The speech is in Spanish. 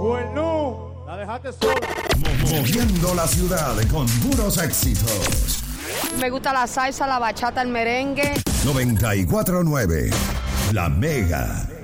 Bueno, la dejaste sola. Moviendo la ciudad con puros éxitos. Me gusta la salsa, la bachata, el merengue. 94.9 La Mega.